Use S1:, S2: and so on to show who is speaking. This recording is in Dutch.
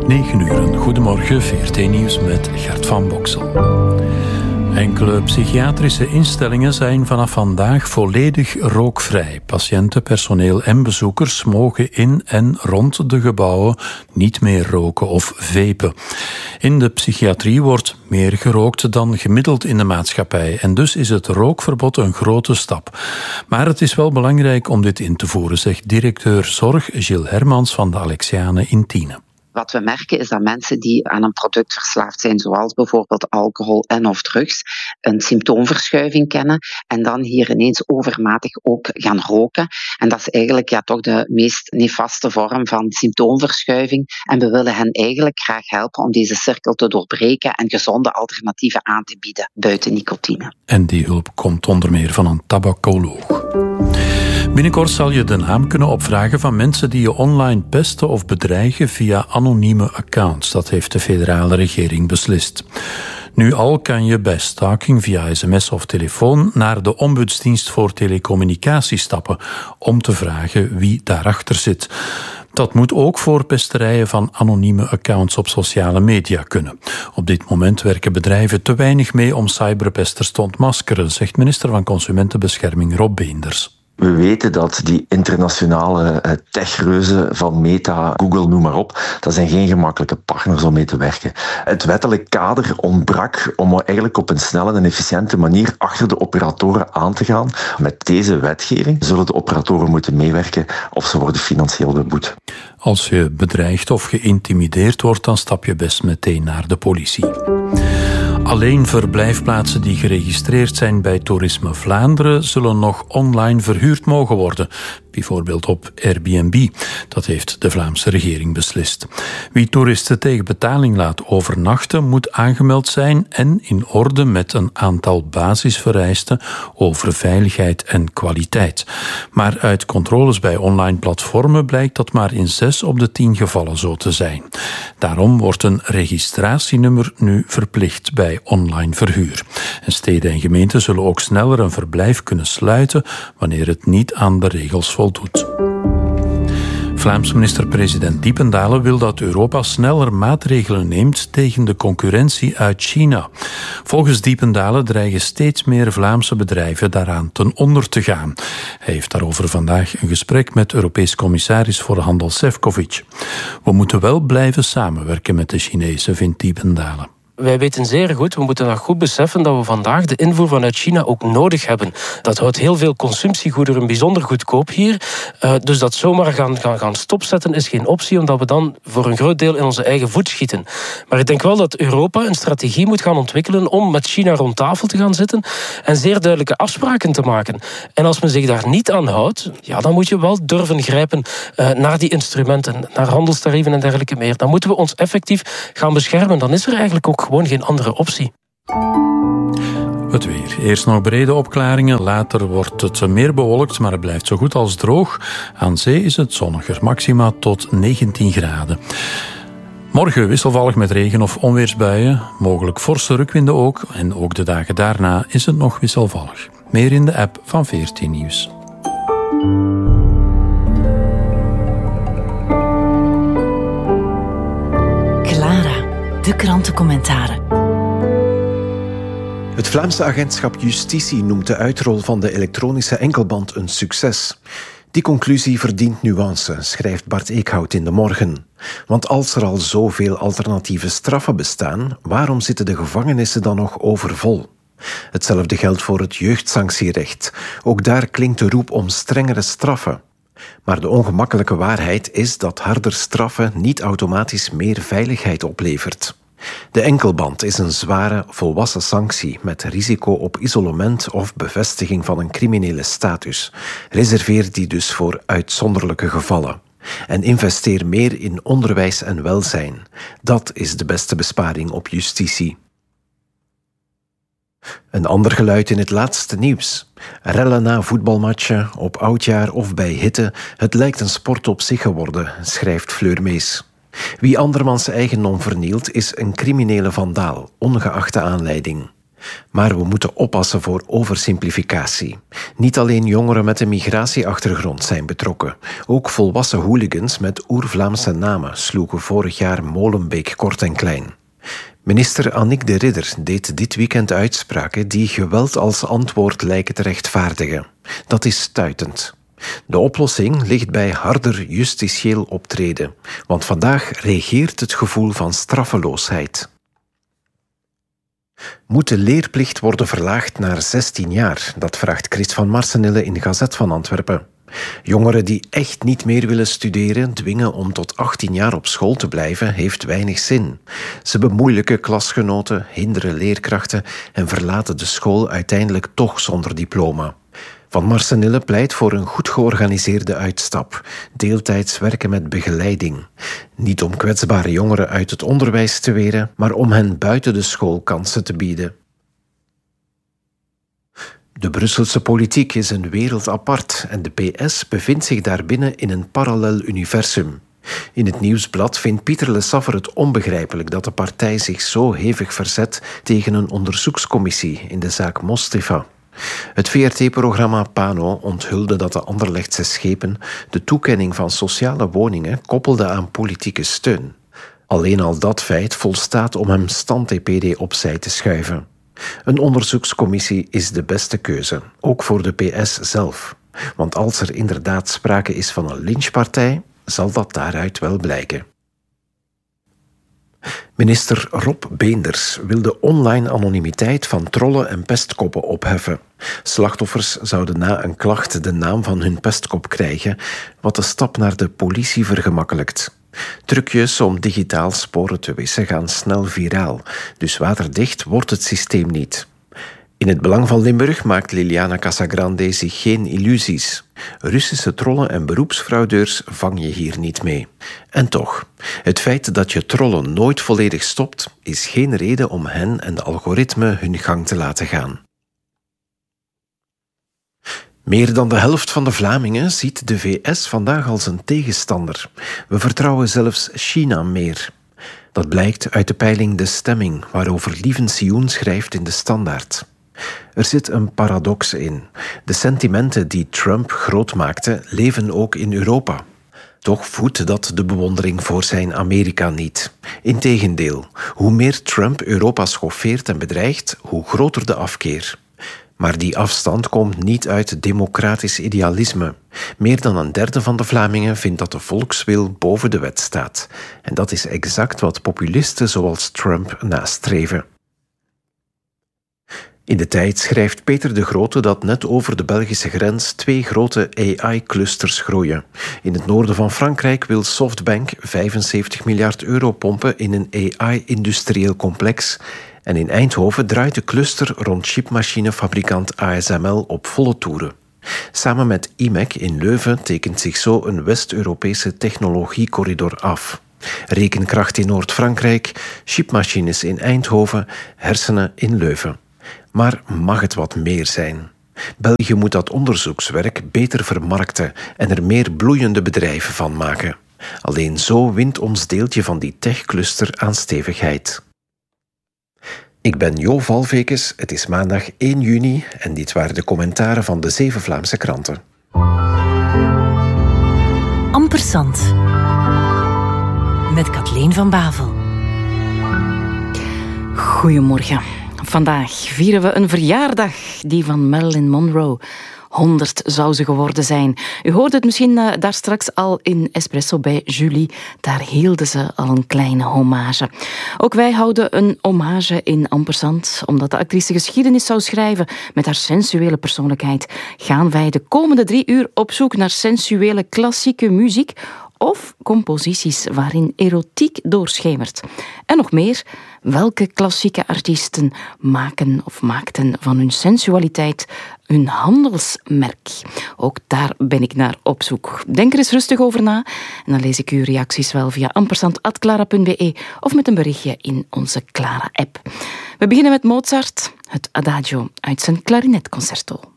S1: 9 uur, goedemorgen, VRT Nieuws met Gert van Boksel. Enkele psychiatrische instellingen zijn vanaf vandaag volledig rookvrij. Patiënten, personeel en bezoekers mogen in en rond de gebouwen niet meer roken of vapen. In de psychiatrie wordt meer gerookt dan gemiddeld in de maatschappij en dus is het rookverbod een grote stap. Maar het is wel belangrijk om dit in te voeren, zegt directeur Zorg Gilles Hermans van de Alexianen in Tiene.
S2: Wat we merken is dat mensen die aan een product verslaafd zijn, zoals bijvoorbeeld alcohol en of drugs, een symptoomverschuiving kennen en dan hier ineens overmatig ook gaan roken. En dat is eigenlijk toch de meest nefaste vorm van symptoomverschuiving. En we willen hen eigenlijk graag helpen om deze cirkel te doorbreken en gezonde alternatieven aan te bieden buiten nicotine.
S1: En die hulp komt onder meer van een tabacoloog. Binnenkort zal je de naam kunnen opvragen van mensen die je online pesten of bedreigen via anonieme accounts. Dat heeft de federale regering beslist. Nu al kan je bij stalking via sms of telefoon naar de Ombudsdienst voor Telecommunicatie stappen om te vragen wie daarachter zit. Dat moet ook voor pesterijen van anonieme accounts op sociale media kunnen. Op dit moment werken bedrijven te weinig mee om cyberpesters te ontmaskeren, zegt minister van Consumentenbescherming Rob Beenders.
S3: We weten dat die internationale techreuzen van Meta, Google, noem maar op, dat zijn geen gemakkelijke partners om mee te werken. Het wettelijk kader ontbrak om eigenlijk op een snelle en efficiënte manier achter de operatoren aan te gaan. Met deze wetgeving zullen de operatoren moeten meewerken of ze worden financieel beboet.
S1: Als je bedreigd of geïntimideerd wordt, dan stap je best meteen naar de politie. Alleen verblijfplaatsen die geregistreerd zijn bij Toerisme Vlaanderen zullen nog online verhuurd mogen worden. Bijvoorbeeld op Airbnb. Dat heeft de Vlaamse regering beslist. Wie toeristen tegen betaling laat overnachten, moet aangemeld zijn en in orde met een aantal basisvereisten over veiligheid en kwaliteit. Maar uit controles bij online platformen blijkt dat maar in 6 op de 10 gevallen zo te zijn. Daarom wordt een registratienummer nu verplicht bij online verhuur. En steden en gemeenten zullen ook sneller een verblijf kunnen sluiten wanneer het niet aan de regels voldoet. Vlaams minister-president Diependalen wil dat Europa sneller maatregelen neemt tegen de concurrentie uit China. Volgens Diependalen dreigen steeds meer Vlaamse bedrijven daaraan ten onder te gaan. Hij heeft daarover vandaag een gesprek met Europees commissaris voor handel Šefčovič. We moeten wel blijven samenwerken met de Chinezen, vindt Diependalen.
S4: Wij weten zeer goed, we moeten dat goed beseffen, dat we vandaag de invoer vanuit China ook nodig hebben. Dat houdt heel veel consumptiegoederen bijzonder goedkoop hier. Dus dat zomaar gaan stopzetten is geen optie, omdat we dan voor een groot deel in onze eigen voet schieten. Maar ik denk wel dat Europa een strategie moet gaan ontwikkelen om met China rond tafel te gaan zitten en zeer duidelijke afspraken te maken. En als men zich daar niet aan houdt, ja, dan moet je wel durven grijpen naar die instrumenten, naar handelstarieven en dergelijke meer. Dan moeten we ons effectief gaan beschermen. Dan is er eigenlijk ook gewoon geen andere optie.
S1: Het weer. Eerst nog brede opklaringen, later wordt het meer bewolkt, maar het blijft zo goed als droog. Aan zee is het zonniger, maxima tot 19 graden. Morgen wisselvallig met regen- of onweersbuien, mogelijk forse rukwinden ook. En ook de dagen daarna is het nog wisselvallig. Meer in de app van VRT Nieuws.
S5: De krantencommentaren.
S6: Het Vlaamse agentschap Justitie noemt de uitrol van de elektronische enkelband een succes. Die conclusie verdient nuance, schrijft Bart Eekhout in De Morgen. Want als er al zoveel alternatieve straffen bestaan, waarom zitten de gevangenissen dan nog overvol? Hetzelfde geldt voor het jeugdsanctierecht. Ook daar klinkt de roep om strengere straffen. Maar de ongemakkelijke waarheid is dat harder straffen niet automatisch meer veiligheid oplevert. De enkelband is een zware, volwassen sanctie met risico op isolement of bevestiging van een criminele status. Reserveer die dus voor uitzonderlijke gevallen. En investeer meer in onderwijs en welzijn. Dat is de beste besparing op justitie. Een ander geluid in het laatste nieuws. Rellen na voetbalmatchen, op oudjaar of bij hitte. Het lijkt een sport op zich geworden, schrijft Fleur Mees. Wie andermans eigendom vernielt is een criminele vandaal, ongeacht de aanleiding. Maar we moeten oppassen voor oversimplificatie. Niet alleen jongeren met een migratieachtergrond zijn betrokken. Ook volwassen hooligans met oer-Vlaamse namen sloegen vorig jaar Molenbeek kort en klein. Minister Annick de Ridder deed dit weekend uitspraken die geweld als antwoord lijken te rechtvaardigen. Dat is stuitend. De oplossing ligt bij harder justitieel optreden, want vandaag regeert het gevoel van straffeloosheid. Moet de leerplicht worden verlaagd naar 16 jaar? Dat vraagt Chris van Marsenille in Gazet van Antwerpen. Jongeren die echt niet meer willen studeren, dwingen om tot 18 jaar op school te blijven, heeft weinig zin. Ze bemoeilijken klasgenoten, hinderen leerkrachten en verlaten de school uiteindelijk toch zonder diploma. Van Marsenille pleit voor een goed georganiseerde uitstap, deeltijds werken met begeleiding. Niet om kwetsbare jongeren uit het onderwijs te weren, maar om hen buiten de school kansen te bieden. De Brusselse politiek is een wereld apart en de PS bevindt zich daarbinnen in een parallel universum. In het Nieuwsblad vindt Pieter Le Saffer het onbegrijpelijk dat de partij zich zo hevig verzet tegen een onderzoekscommissie in de zaak Mostefa. Het VRT-programma Pano onthulde dat de Anderlechtse schepen de toekenning van sociale woningen koppelden aan politieke steun. Alleen al dat feit volstaat om hem stand-TPD opzij te schuiven. Een onderzoekscommissie is de beste keuze, ook voor de PS zelf. Want als er inderdaad sprake is van een lynchpartij, zal dat daaruit wel blijken. Minister Rob Beenders wil de online anonimiteit van trollen en pestkoppen opheffen. Slachtoffers zouden na een klacht de naam van hun pestkop krijgen, wat de stap naar de politie vergemakkelijkt. Trucjes om digitaal sporen te wissen gaan snel viraal, dus waterdicht wordt het systeem niet. In het belang van Limburg maakt Liliana Casagrande zich geen illusies. Russische trollen en beroepsfraudeurs vang je hier niet mee. En toch, het feit dat je trollen nooit volledig stopt, is geen reden om hen en de algoritme hun gang te laten gaan. Meer dan de helft van de Vlamingen ziet de VS vandaag als een tegenstander. We vertrouwen zelfs China meer. Dat blijkt uit de peiling De Stemming, waarover Lieven Sioen schrijft in De Standaard. Er zit een paradox in. De sentimenten die Trump groot maakte, leven ook in Europa. Toch voedt dat de bewondering voor zijn Amerika niet. Integendeel, hoe meer Trump Europa schoffeert en bedreigt, hoe groter de afkeer. Maar die afstand komt niet uit democratisch idealisme. Meer dan een derde van de Vlamingen vindt dat de volkswil boven de wet staat. En dat is exact wat populisten zoals Trump nastreven. In De Tijd schrijft Peter de Grote dat net over de Belgische grens 2 grote AI-clusters groeien. In het noorden van Frankrijk wil Softbank 75 miljard euro pompen in een AI-industrieel complex. En in Eindhoven draait de cluster rond chipmachinefabrikant ASML op volle toeren. Samen met IMEC in Leuven tekent zich zo een West-Europese technologiecorridor af. Rekenkracht in Noord-Frankrijk, chipmachines in Eindhoven, hersenen in Leuven. Maar mag het wat meer zijn? België moet dat onderzoekswerk beter vermarkten en er meer bloeiende bedrijven van maken. Alleen zo wint ons deeltje van die techcluster aan stevigheid. Ik ben Jo Valvekes, het is maandag 1 juni en dit waren de commentaren van de 7 Vlaamse kranten.
S5: Ampersand met Kathleen van Bavel. Goedemorgen. Vandaag vieren we een verjaardag, die van Marilyn Monroe. 100 zou ze geworden zijn. U hoorde het misschien daar straks al in Espresso bij Julie. Daar hielden ze al een kleine hommage. Ook wij houden een hommage in Ampersand. Omdat de actrice geschiedenis zou schrijven met haar sensuele persoonlijkheid, gaan wij de komende 3 uur op zoek naar sensuele klassieke muziek of composities waarin erotiek doorschemert. En nog meer, welke klassieke artiesten maken of maakten van hun sensualiteit hun handelsmerk? Ook daar ben ik naar op zoek. Denk er eens rustig over na en dan lees ik uw reacties wel via ampersand@clara.be of met een berichtje in onze Clara-app. We beginnen met Mozart, het Adagio uit zijn klarinetconcerto.